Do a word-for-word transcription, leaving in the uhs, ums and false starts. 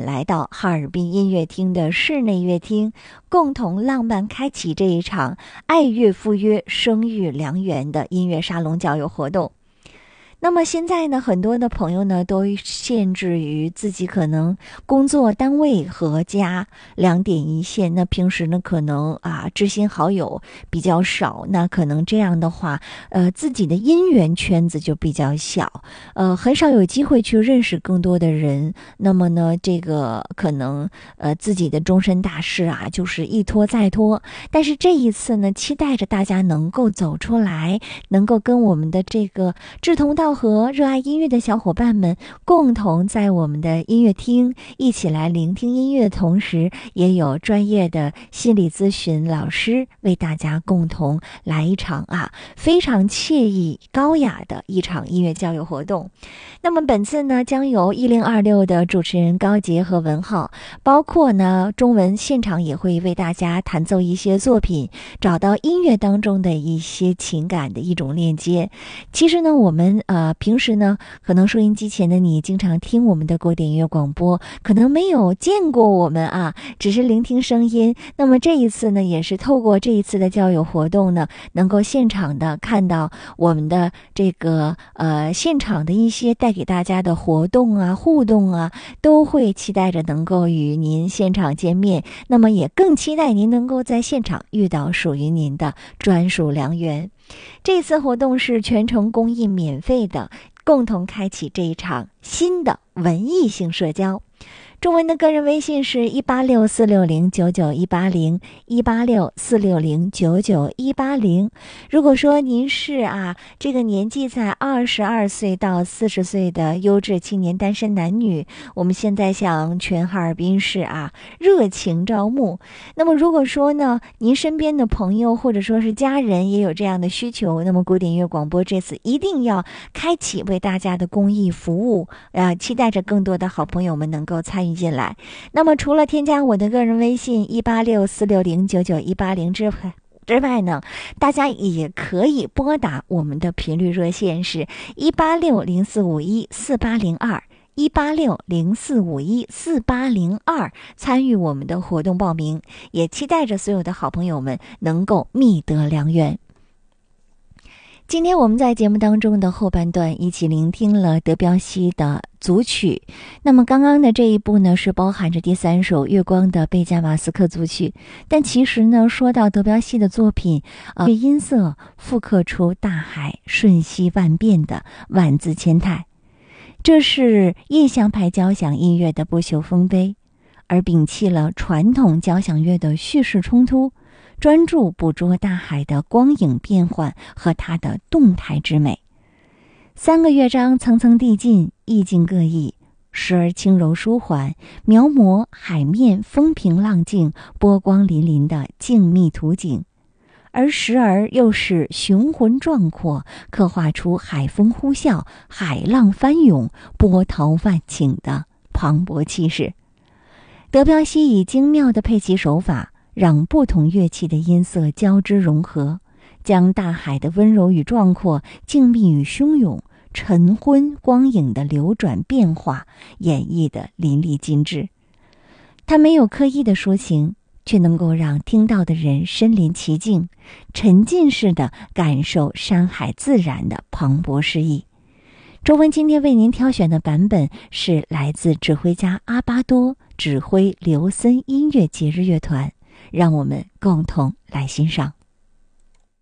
来到哈尔滨音乐厅的室内乐厅，共同浪漫开启这一场爱乐赴约、生育良缘的音乐沙龙交友活动。那么现在呢，很多的朋友呢都限制于自己可能工作单位和家两点一线，那平时呢可能啊知心好友比较少，那可能这样的话呃自己的姻缘圈子就比较小，呃很少有机会去认识更多的人。那么呢这个可能呃自己的终身大事啊就是一拖再拖，但是这一次呢期待着大家能够走出来，能够跟我们的这个志同道和热爱音乐的小伙伴们共同在我们的音乐厅一起来聆听音乐的同时，也有专业的心理咨询老师为大家共同来一场啊非常惬意高雅的一场音乐交友活动。那么本次呢将由一零二六的主持人高杰和文浩，包括呢中文现场也会为大家弹奏一些作品，找到音乐当中的一些情感的一种链接。其实呢我们呃呃，平时呢，可能收音机前的你经常听我们的古典音乐广播，可能没有见过我们啊，只是聆听声音。那么这一次呢，也是透过这一次的交友活动呢，能够现场的看到我们的这个呃现场的一些带给大家的活动啊、互动啊，都会期待着能够与您现场见面。那么也更期待您能够在现场遇到属于您的专属良缘。这次活动是全程公益免费的，共同开启这一场新的文艺性社交。中文的个人微信是一八六四六零九九一八零一八六四六零九九一八零。如果说您是啊这个年纪在二十二岁到四十岁的优质青年单身男女，我们现在向全哈尔滨市啊热情招募。那么如果说呢您身边的朋友或者说是家人也有这样的需求，那么古典音乐广播这次一定要开启为大家的公益服务，呃，期待着更多的好朋友们能够参与进来。那么除了添加我的个人微信一八六四六零九九一八零之外之外呢，大家也可以拨打我们的频率热线是一八六零四五一四八零二一八六零四五一四八零二，参与我们的活动报名，也期待着所有的好朋友们能够觅得良缘。今天我们在节目当中的后半段一起聆听了德彪西的组曲，那么刚刚的这一部呢是包含着第三首月光的贝加马斯克组曲，但其实呢说到德彪西的作品，呃，音色复刻出大海瞬息万变的万姿千态，这是印象派交响音乐的不朽丰碑，而摒弃了传统交响乐的叙事冲突，专注捕捉大海的光影变幻和它的动态之美。三个乐章层层递进，意境各异，时而轻柔舒缓，描摹海面风平浪静、波光粼粼的静谧图景，而时而又是雄浑壮阔，刻画出海风呼啸、海浪翻涌、波涛万顷的磅礴气势。德彪西以精妙的配器手法，让不同乐器的音色交织融合，将大海的温柔与壮阔、静谧与汹涌、晨昏光影的流转变化演绎得淋漓尽致。它没有刻意的抒情，却能够让听到的人身临其境，沉浸式的感受山海自然的磅礴诗意。周文今天为您挑选的版本是来自指挥家阿巴多指挥刘森音乐节日乐团，让我们共同来欣赏。